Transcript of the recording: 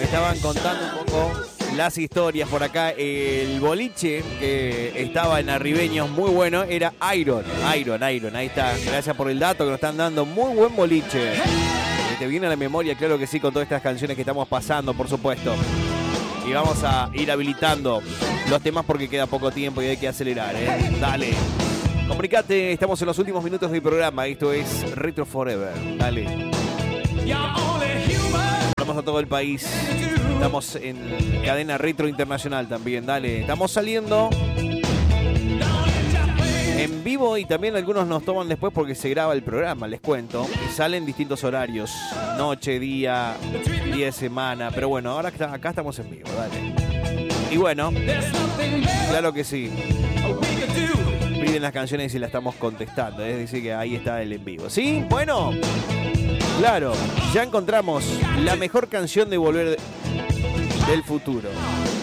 Me estaban contando un poco las historias por acá. El boliche que estaba en Arribeños, muy bueno, era Iron. Ahí está. Gracias por el dato que nos están dando. Muy buen boliche. ¿Te viene a la memoria? Claro que sí, con todas estas canciones que estamos pasando, por supuesto. Y vamos a ir habilitando los temas porque queda poco tiempo y hay que acelerar, ¿eh? Dale. Comunicate, estamos en los últimos minutos del programa. Esto es Retro Forever. Dale. Vamos a todo el país. Estamos en cadena Retro Internacional también. Dale. Estamos saliendo en vivo y también algunos nos toman después porque se graba el programa, les cuento. Y salen distintos horarios. Noche, día de semana. Pero bueno, ahora acá estamos en vivo. Dale. Y bueno, claro que sí. Piden las canciones y las estamos contestando. Es decir, que ahí está el en vivo. ¿Sí? Bueno, claro, ya encontramos la mejor canción de Volver del Futuro.